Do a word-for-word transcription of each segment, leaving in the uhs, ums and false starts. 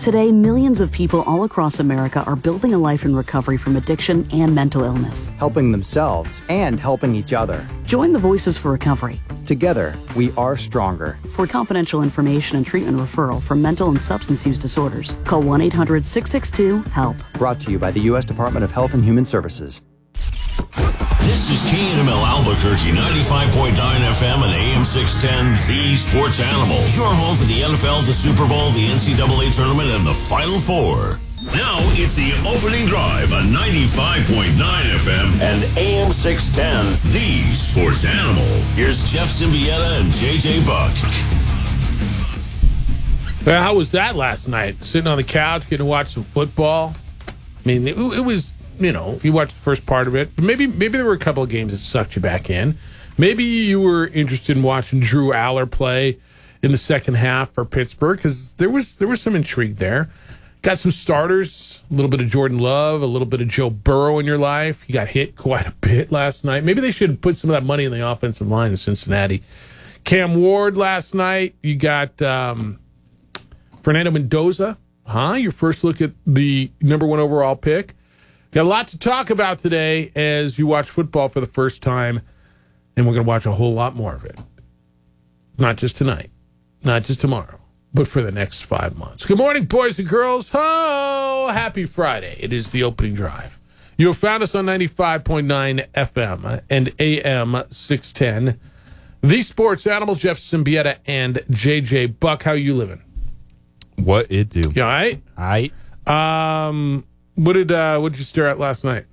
Today, millions of people all across America are building a life in recovery from addiction and mental illness, helping themselves and helping each other. Join the Voices for Recovery. Together, we are stronger. For confidential information and treatment referral for mental and substance use disorders, call one eight hundred six six two HELP. Brought to you by the U S Department of Health and Human Services. This is K N M L Albuquerque, ninety-five point nine F M and A M six ten, The Sports Animal. Your home for the N F L, the Super Bowl, the N C double A Tournament, and the Final Four. Now it's the opening drive on ninety-five point nine F M and A M six ten, The Sports Animal. Here's Jeff Symbieta and J J Buck. Well, how was that last night? Sitting on the couch, getting to watch some football. I mean, it, it was... You know, you watched the first part of it. Maybe maybe there were a couple of games that sucked you back in. Maybe you were interested in watching Drew Aller play in the second half for Pittsburgh because there was there was some intrigue there. Got some starters, a little bit of Jordan Love, a little bit of Joe Burrow in your life. You got hit quite a bit last night. Maybe they should put some of that money in the offensive line in Cincinnati. Cam Ward last night. You got um, Fernando Mendoza. Huh? Your first look at the number one overall pick. Got a lot to talk about today as you watch football for the first time, and we're going to watch a whole lot more of it. Not just tonight, not just tomorrow, but for the next five months. Good morning, boys and girls. Oh, happy Friday. It is the opening drive. You have found us on ninety-five point nine F M and A M six ten. The Sports Animals, Jeff Symbieta and J J Buck. How you living? What it do? You all right? All right. Um... What did uh, what did you stare at last night?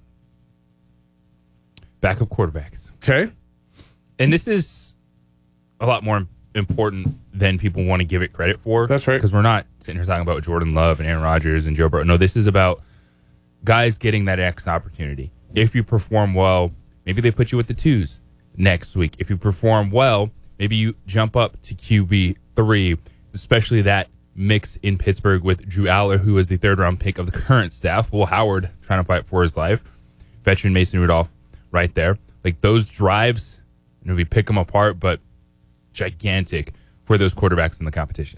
Backup quarterbacks. Okay. And this is a lot more important than people want to give it credit for. That's right. Because we're not sitting here talking about Jordan Love and Aaron Rodgers and Joe Burrow. No, this is about guys getting that next opportunity. If you perform well, maybe they put you with the twos next week. If you perform well, maybe you jump up to Q B three, especially that mix in Pittsburgh with Drew Aller, who is the third round pick of the current staff. Will Howard trying to fight for his life. Veteran Mason Rudolph right there. Like those drives, you know, we pick them apart, but gigantic for those quarterbacks in the competition.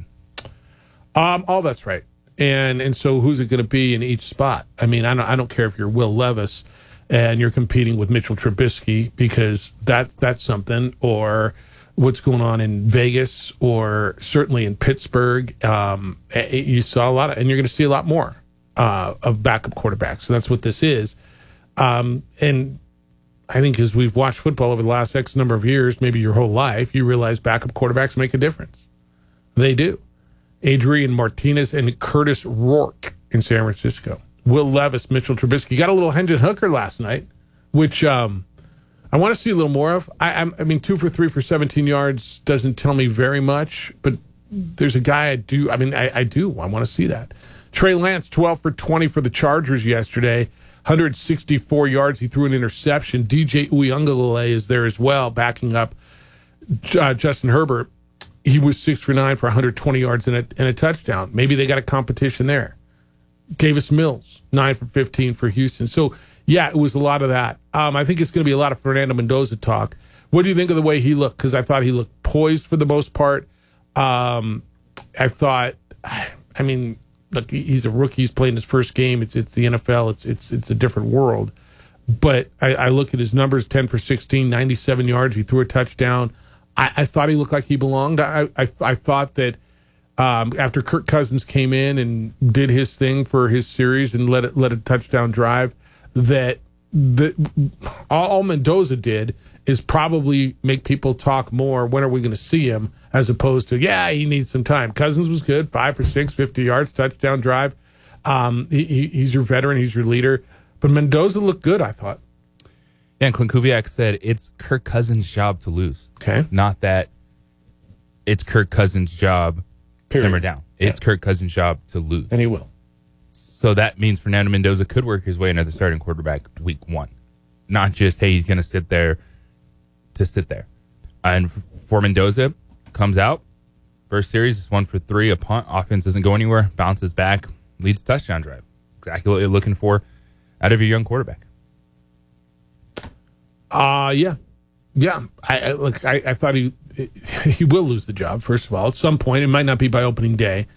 Um, all that's right. And and so who's it going to be in each spot? I mean, I don't, I don't care if you're Will Levis and you're competing with Mitchell Trubisky because that, that's something, or what's going on in Vegas or certainly in Pittsburgh. Um, you saw a lot of, and you're going to see a lot more uh, of backup quarterbacks. So that's what this is. Um, and I think as we've watched football over the last X number of years, maybe your whole life, you realize backup quarterbacks make a difference. They do. Adrian Martinez and Curtis Rourke in San Francisco. Will Levis, Mitchell Trubisky. Got a little Hendon Hooker last night, which um, I want to see a little more of. I, I, I mean, two for three for seventeen yards doesn't tell me very much, but there's a guy I do. I mean, I, I do. I want to see that. Trey Lance, twelve for twenty for the Chargers yesterday, one hundred sixty-four yards. He threw an interception. D J Uiagalelei is there as well, backing up uh, Justin Herbert. He was six for nine for one hundred twenty yards and a, and a touchdown. Maybe they got a competition there. Davis Mills, nine for fifteen for Houston. So, yeah, it was a lot of that. Um, I think it's going to be a lot of Fernando Mendoza talk. What do you think of the way he looked? Because I thought he looked poised for the most part. Um, I thought, I mean, look, he's a rookie. He's playing his first game. It's it's the N F L. It's it's it's a different world. But I, I look at his numbers: ten for sixteen, ninety-seven yards. He threw a touchdown. I, I thought he looked like he belonged. I I, I thought that um, after Kirk Cousins came in and did his thing for his series and let it let a touchdown drive, that the all, all Mendoza did is probably make people talk more. When are we going to see him? As opposed to, yeah, he needs some time. Cousins was good, five for six, fifty yards, touchdown drive. Um, he, he, he's your veteran, he's your leader. But Mendoza looked good, I thought. Yeah, and Clint Kubiak said it's Kirk Cousins' job to lose. Okay. Not that it's Kirk Cousins' job to simmer down. It's yeah. Kirk Cousins' job to lose. And he will. So that means Fernando Mendoza could work his way into the starting quarterback week one. Not just, hey, he's going to sit there to sit there. And for Mendoza, comes out, first series is one for three, a punt, offense doesn't go anywhere, bounces back, leads touchdown drive. Exactly what you're looking for out of your young quarterback. Uh, yeah. Yeah. I, I look, I, I thought he he will lose the job, first of all. At some point, it might not be by opening day,